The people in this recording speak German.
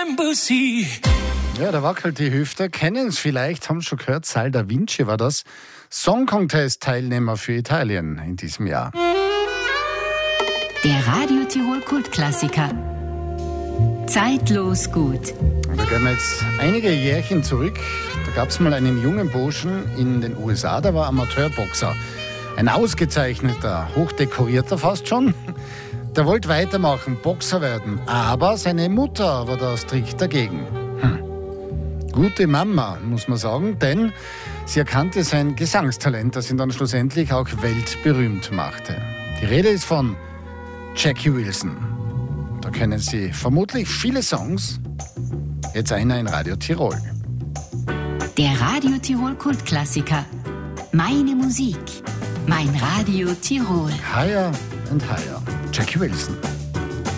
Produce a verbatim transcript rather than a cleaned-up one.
Embassy. Ja, da wackelt die Hüfte. Kennen es vielleicht, haben schon gehört, Sal Da Vinci war das. Song Contest Teilnehmer für Italien in diesem Jahr. Der Radio Tirol Kultklassiker. Zeitlos gut. Und da gehen wir jetzt einige Jährchen zurück. Da gab es mal einen jungen Burschen in den U S A, der war Amateurboxer. Ein ausgezeichneter, hochdekorierter fast schon. Der wollte weitermachen, Boxer werden. Aber seine Mutter war da strikt dagegen. Hm. Gute Mama, muss man sagen, denn sie erkannte sein Gesangstalent, das ihn dann schlussendlich auch weltberühmt machte. Die Rede ist von Jackie Wilson. Da kennen Sie vermutlich viele Songs. Jetzt einer in Radio Tirol. Der Radio Tirol Kultklassiker. Meine Musik. Mein Radio Tirol. Higher and Higher. Jackie Wilson.